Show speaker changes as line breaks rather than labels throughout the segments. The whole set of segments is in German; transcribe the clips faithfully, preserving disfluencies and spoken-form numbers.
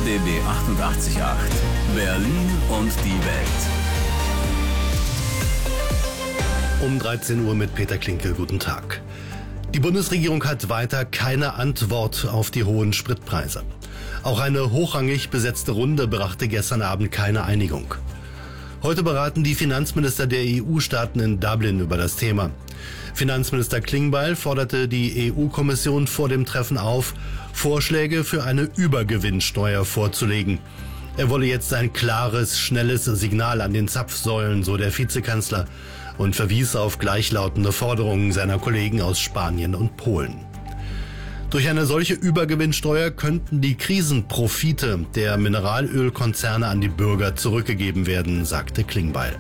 B B achtundachtzig Komma acht. Berlin und die Welt.
Um dreizehn Uhr mit Peter Klinke. Guten Tag. Die Bundesregierung hat weiter keine Antwort auf die hohen Spritpreise. Auch eine hochrangig besetzte Runde brachte gestern Abend keine Einigung. Heute beraten die Finanzminister der E U-Staaten in Dublin über das Thema. Finanzminister Klingbeil forderte die E U-Kommission vor dem Treffen auf, Vorschläge für eine Übergewinnsteuer vorzulegen. Er wolle jetzt ein klares, schnelles Signal an den Zapfsäulen, so der Vizekanzler, und verwies auf gleichlautende Forderungen seiner Kollegen aus Spanien und Polen. Durch eine solche Übergewinnsteuer könnten die Krisenprofite der Mineralölkonzerne an die Bürger zurückgegeben werden, sagte Klingbeil.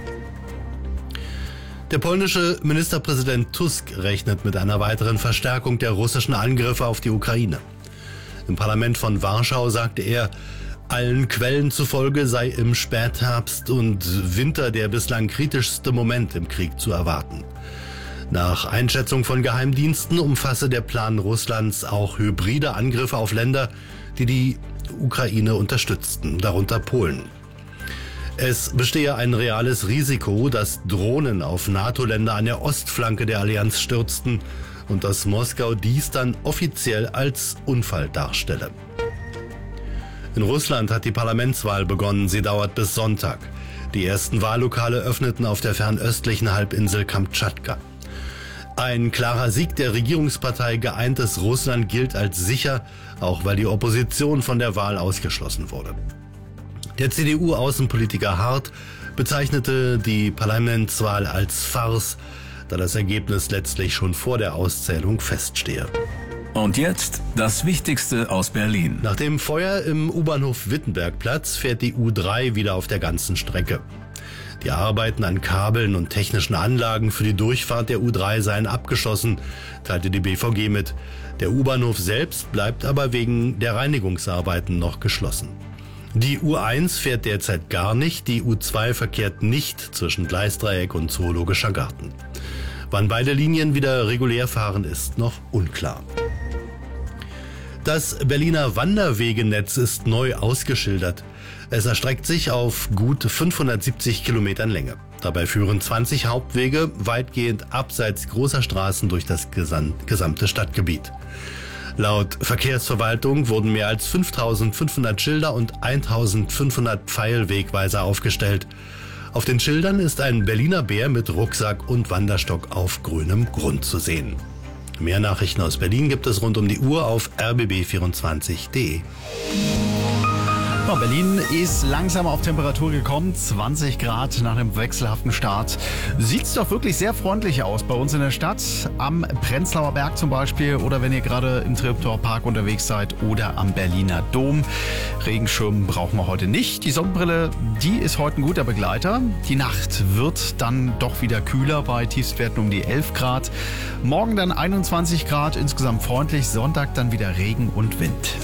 Der polnische Ministerpräsident Tusk rechnet mit einer weiteren Verstärkung der russischen Angriffe auf die Ukraine. Im Parlament von Warschau sagte er, allen Quellen zufolge sei im Spätherbst und Winter der bislang kritischste Moment im Krieg zu erwarten. Nach Einschätzung von Geheimdiensten umfasse der Plan Russlands auch hybride Angriffe auf Länder, die die Ukraine unterstützten, darunter Polen. Es bestehe ein reales Risiko, dass Drohnen auf NATO-Länder an der Ostflanke der Allianz stürzten und dass Moskau dies dann offiziell als Unfall darstelle. In Russland hat die Parlamentswahl begonnen. Sie dauert bis Sonntag. Die ersten Wahllokale öffneten auf der fernöstlichen Halbinsel Kamtschatka. Ein klarer Sieg der Regierungspartei Geeintes Russland gilt als sicher, auch weil die Opposition von der Wahl ausgeschlossen wurde. Der C D U-Außenpolitiker Hart bezeichnete die Parlamentswahl als Farce, da das Ergebnis letztlich schon vor der Auszählung feststehe.
Und jetzt das Wichtigste aus Berlin.
Nach dem Feuer im U-Bahnhof Wittenbergplatz fährt die U drei wieder auf der ganzen Strecke. Die Arbeiten an Kabeln und technischen Anlagen für die Durchfahrt der U drei seien abgeschlossen, teilte die B V G mit. Der U-Bahnhof selbst bleibt aber wegen der Reinigungsarbeiten noch geschlossen. Die U eins fährt derzeit gar nicht, die U zwei verkehrt nicht zwischen Gleisdreieck und Zoologischer Garten. Wann beide Linien wieder regulär fahren, ist noch unklar. Das Berliner Wanderwegenetz ist neu ausgeschildert. Es erstreckt sich auf gut fünfhundertsiebzig Kilometern Länge. Dabei führen zwanzig Hauptwege weitgehend abseits großer Straßen durch das gesamte Stadtgebiet. Laut Verkehrsverwaltung wurden mehr als fünftausendfünfhundert Schilder und eintausendfünfhundert Pfeilwegweiser aufgestellt. Auf den Schildern ist ein Berliner Bär mit Rucksack und Wanderstock auf grünem Grund zu sehen. Mehr Nachrichten aus Berlin gibt es rund um die Uhr auf r b b vierundzwanzig punkt d e.
Ja, Berlin ist langsam auf Temperatur gekommen, zwanzig Grad nach einem wechselhaften Start. Sieht's doch wirklich sehr freundlich aus bei uns in der Stadt, am Prenzlauer Berg zum Beispiel oder wenn ihr gerade im Treptower Park unterwegs seid oder am Berliner Dom. Regenschirm brauchen wir heute nicht. Die Sonnenbrille, die ist heute ein guter Begleiter. Die Nacht wird dann doch wieder kühler bei Tiefstwerten um die elf Grad. Morgen dann einundzwanzig Grad, insgesamt freundlich. Sonntag dann wieder Regen und Wind.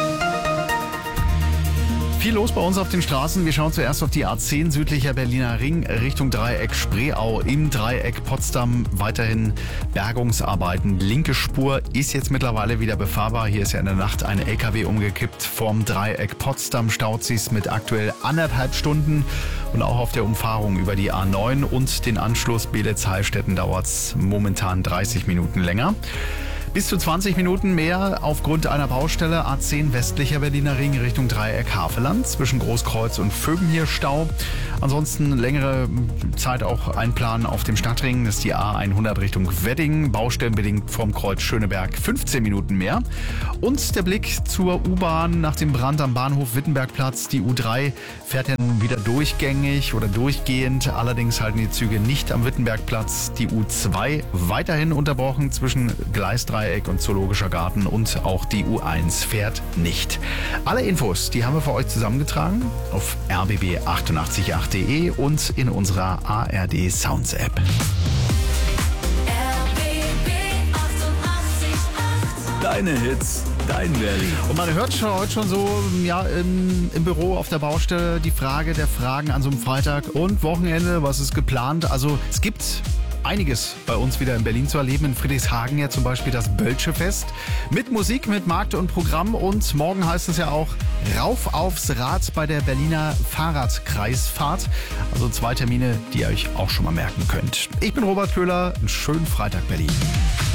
Viel los bei uns auf den Straßen. Wir schauen zuerst auf die A zehn südlicher Berliner Ring Richtung Dreieck Spreeau. Im Dreieck Potsdam weiterhin Bergungsarbeiten. Linke Spur ist jetzt mittlerweile wieder befahrbar. Hier ist ja in der Nacht ein L K W umgekippt vom Dreieck Potsdam. Staut sich's mit aktuell anderthalb Stunden. Und auch auf der Umfahrung über die A neun und den Anschluss Beelitz-Heilstätten dauert's momentan dreißig Minuten länger. Bis zu zwanzig Minuten mehr aufgrund einer Baustelle. A zehn westlicher Berliner Ring Richtung Dreieck Havelland. Zwischen Großkreuz und Vögen hier Stau. Ansonsten längere Zeit auch einplanen auf dem Stadtring. Das ist die A hundert Richtung Wedding. Baustellenbedingt vom Kreuz Schöneberg fünfzehn Minuten mehr. Und der Blick zur U-Bahn nach dem Brand am Bahnhof Wittenbergplatz. Die U drei fährt ja nun wieder durchgängig oder durchgehend. Allerdings halten die Züge nicht am Wittenbergplatz. Die U zwei weiterhin unterbrochen zwischen Gleisdreieck und Zoologischer Garten und auch die U eins fährt nicht. Alle Infos, die haben wir für euch zusammengetragen auf r b b achtundachtzig punkt acht punkt d e und in unserer A R D Sounds App.
Deine Hits, dein Berlin.
Und man hört schon heute schon so ja, im, im Büro auf der Baustelle die Frage der Fragen an so einem Freitag und Wochenende, was ist geplant? Also es gibt einiges bei uns wieder in Berlin zu erleben. In Friedrichshagen ja zum Beispiel das Bölsche-Fest mit Musik, mit Markt und Programm. Und morgen heißt es ja auch rauf aufs Rad bei der Berliner Fahrradkreisfahrt. Also zwei Termine, die ihr euch auch schon mal merken könnt. Ich bin Robert Köhler. Einen schönen Freitag, Berlin.